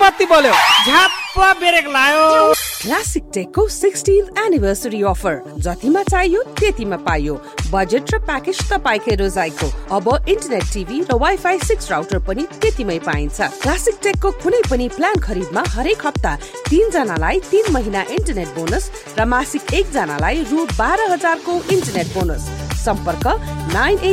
बत्ती बोल्यो, झ्याप्प ब्रेक लायो। क्लासिक टेकको 16th एनिभर्सरी अफर, जतिमा चाहियो त्यतिमा पाइयो। बजेट र प्याकेज तपाईकै रोजाइको। अब इन्टरनेट टिभी र वाइफाई 6 राउटर पनि त्यतिमै पाइन्छ। क्लासिक टेकको कुनै पनि प्लान खरिदमा हरेक हप्ता 3 जनालाई 3 महिना इन्टरनेट बोनस र मासिक 1 जनालाई रु 12,000 को इन्टरनेट बोनस। सम्पर्क 98